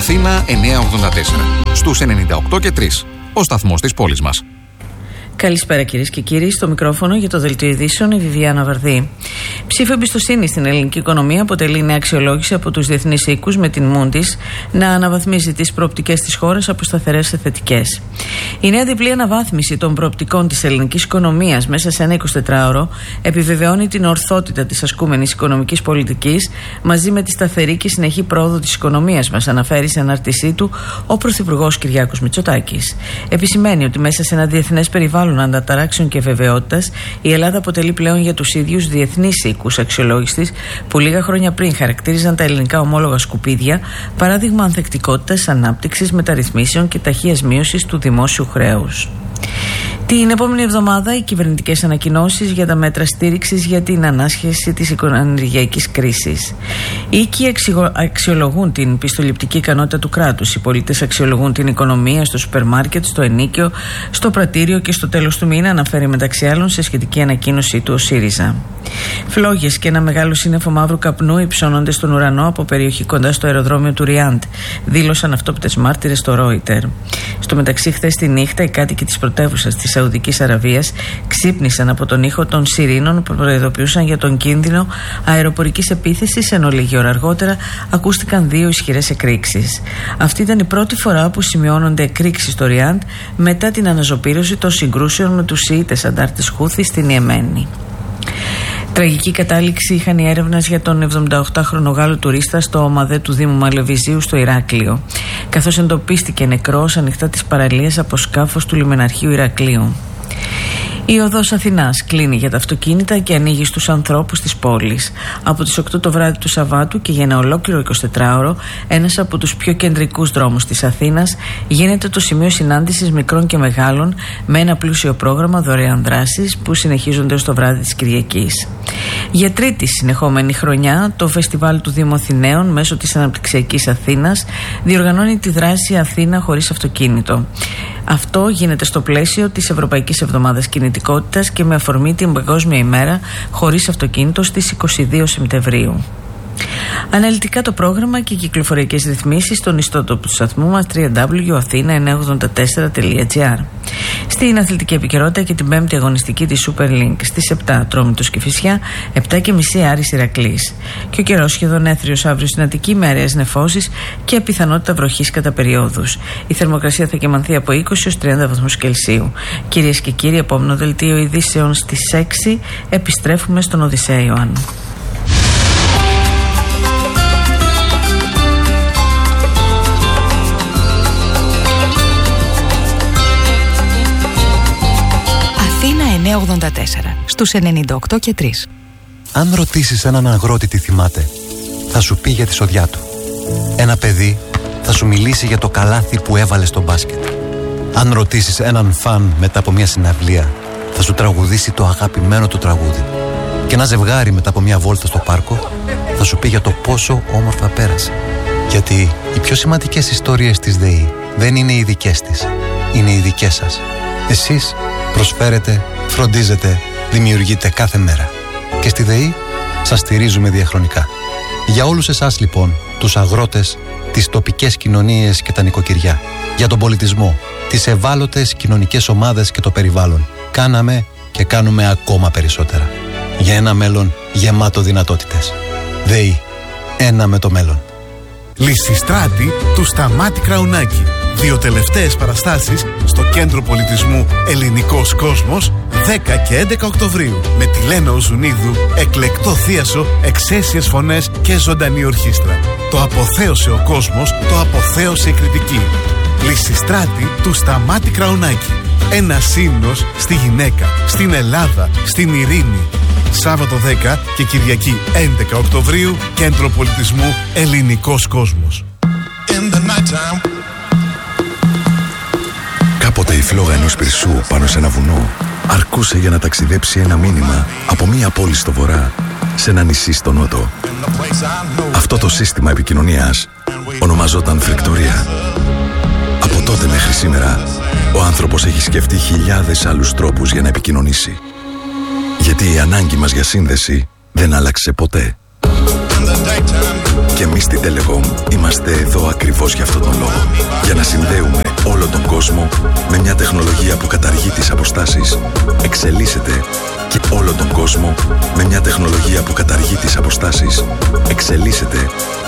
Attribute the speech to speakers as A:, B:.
A: Αθήνα 984. Στους 98 και 3. Ο σταθμός της πόλης μας.
B: Καλησπέρα κυρίες και κύριοι. Στο μικρόφωνο για το Δελτίο Ειδήσεων η Βιβιάνα Βαρδί. Ψήφο εμπιστοσύνη στην ελληνική οικονομία αποτελεί νέα αξιολόγηση από τους διεθνείς οίκους, με την Moody's να αναβαθμίζει τις προοπτικές της χώρας από σταθερές σε θετικές. Η νέα διπλή αναβάθμιση των προοπτικών της ελληνικής οικονομίας μέσα σε ένα 24ωρο επιβεβαιώνει την ορθότητα της ασκούμενης οικονομικής πολιτικής μαζί με τη σταθερή και συνεχή πρόοδο της οικονομίας μας, αναφέρει σε ανάρτησή του ο Πρωθυπουργός Κυριάκος Μητσοτάκης. Επισημαίνει ότι μέσα σε ένα διεθνές περιβάλλον αναταράξεων και βεβαιότητας, η Ελλάδα αποτελεί πλέον για τους ίδιους διεθνείς οίκους αξιολόγησης που λίγα χρόνια πριν χαρακτήριζαν τα ελληνικά ομόλογα σκουπίδια, παράδειγμα ανθεκτικότητας, ανάπτυξης, μεταρρυθμίσεων και ταχείας μείωσης του δημόσιου χρέους. Την επόμενη εβδομάδα οι κυβερνητικές ανακοινώσεις για τα μέτρα στήριξης για την ανάσχεση της ενεργειακής κρίσης. Οι οίκοι αξιολογούν την πιστοληπτική ικανότητα του κράτους. Οι πολίτες αξιολογούν την οικονομία στο σούπερ μάρκετ, στο ενοίκιο, στο πρατήριο και στο τέλος του μήνα, αναφέρει μεταξύ άλλων σε σχετική ανακοίνωσή του ο ΣΥΡΙΖΑ. Φλόγες και ένα μεγάλο σύννεφο μαύρου καπνού υψώνονται στον ουρανό από περιοχή κοντά στο αεροδρόμιο του Ριάντ, δήλωσαν αυτόπτες μάρτυρες στο Ρόιτερ. Στο μεταξύ, χθες τη νύχτα, οι κάτοικοι της πρωτεύουσας της Σαουδικής Αραβίας ξύπνησαν από τον ήχο των σιρήνων που προειδοποιούσαν για τον κίνδυνο αεροπορικής επίθεσης, ενώ λίγη ώρα αργότερα ακούστηκαν 2 ισχυρές εκρήξεις. Αυτή ήταν η πρώτη φορά που σημειώνονται εκρήξεις στο Ριάντ μετά την αναζωπήρωση των συγκρούσεων με τους Σιήτες αντάρτες Χούθη στην Ιεμένη. Τραγική κατάληξη είχαν οι έρευνες για τον 78χρονο Γάλλο τουρίστα στο ΟΜΑΔΕ του Δήμου Μαλεβιζίου στο Ηράκλειο, καθώς εντοπίστηκε νεκρός ανοιχτά της παραλίας από σκάφος του λιμεναρχείου Ηρακλείου. Η οδός Αθηνάς κλείνει για τα αυτοκίνητα και ανοίγει στους ανθρώπους της πόλης. Από τις 8 το βράδυ του Σαββάτου και για ένα ολόκληρο 24ωρο, ένας από τους πιο κεντρικούς δρόμους της Αθήνας γίνεται το σημείο συνάντησης μικρών και μεγάλων, με ένα πλούσιο πρόγραμμα δωρεάν δράσης που συνεχίζονται ως το βράδυ της Κυριακής. Για τρίτη συνεχόμενη χρονιά, το Φεστιβάλ του Δήμου Αθηναίων μέσω της Αναπτυξιακής Αθήνας διοργανώνει τη δράση Αθήνα χωρίς αυτοκίνητο. Αυτό γίνεται στο πλαίσιο της Ευρωπαϊκής Εβδομάδας Κινητικότητας και με αφορμή την Παγκόσμια ημέρα χωρίς αυτοκίνητο στις 22 Σεπτεμβρίου. Αναλυτικά το πρόγραμμα και κυκλοφοριακές ρυθμίσεις στον ιστότοπο του σταθμού μας www.athena984.gr. Στην αθλητική επικαιρότητα και την 5η αγωνιστική της Super League στις 7 Ατρόμητος και Κηφισιά, 7:30 Άρης Ηρακλής. Και ο καιρός σχεδόν έθριος αύριο στην Αττική με αραιές νεφώσεις και πιθανότητα βροχής κατά περιόδους. Η θερμοκρασία θα κυμανθεί από 20 έως 30 βαθμούς Κελσίου. Κυρίες και κύριοι, επόμενο δελτίο ειδήσεων στις 6 επιστρέφουμε στον Οδυσσέα Ιωάννου.
C: Αθήνα 984 στους 98 και 3.
D: Αν ρωτήσεις έναν αγρότη τι θυμάται, θα σου πει για τη σοδιά του. Ένα παιδί θα σου μιλήσει για το καλάθι που έβαλε στο μπάσκετ. Αν ρωτήσεις έναν φαν μετά από μια συναυλία, θα σου τραγουδήσει το αγαπημένο του τραγούδι. Και ένα ζευγάρι μετά από μια βόλτα στο πάρκο θα σου πει για το πόσο όμορφα πέρασε. Γιατί οι πιο σημαντικές ιστορίες της ΔΕΗ δεν είναι οι δικές της, είναι οι δικές σας. Εσείς προσφέρετε, φροντίζετε, δημιουργείτε κάθε μέρα. Και στη ΔΕΗ σας στηρίζουμε διαχρονικά. Για όλους εσάς λοιπόν, τους αγρότες, τις τοπικές κοινωνίες και τα νοικοκυριά, για τον πολιτισμό, τις ευάλωτες κοινωνικές ομάδες και το περιβάλλον, κάναμε και κάνουμε ακόμα περισσότερα. Για ένα μέλλον γεμάτο δυνατότητες. ΔΕΗ. Ένα με το μέλλον.
E: Λυσιστράτη του Σταμάτη Κραουνάκη. 2 τελευταίες παραστάσεις στο Κέντρο Πολιτισμού Ελληνικός Κόσμος 10 και 11 Οκτωβρίου με τη Λένα Οζουνίδου, εκλεκτό θίασο, εξαίσιες φωνές και ζωντανή ορχήστρα. Το αποθέωσε ο κόσμος, το αποθέωσε η κριτική. Λυσιστράτη του Σταμάτη Κραουνάκη. Ένα ύμνος στη γυναίκα, στην Ελλάδα, στην ειρήνη. Σάββατο 10 και Κυριακή 11 Οκτωβρίου, Κέντρο Πολιτισμού Ελληνικός Κόσμος.
F: Κάποτε η φλόγα ενός πυρσού πάνω σε ένα βουνό αρκούσε για να ταξιδέψει ένα μήνυμα από μία πόλη στο βορρά σε ένα νησί στο νότο. Αυτό το σύστημα επικοινωνίας ονομαζόταν φρικτορία. Από τότε μέχρι σήμερα ο άνθρωπος έχει σκεφτεί χιλιάδες άλλους τρόπους για να επικοινωνήσει. Γιατί η ανάγκη μας για σύνδεση δεν άλλαξε ποτέ. Και εμείς στην Telecom είμαστε εδώ ακριβώς για αυτόν τον λόγο. Για να συνδέουμε όλο τον κόσμο με μια τεχνολογία που καταργεί τις αποστάσεις, εξελίσσεται, και όλο τον κόσμο με μια τεχνολογία που καταργεί τις αποστάσεις, εξελίσσεται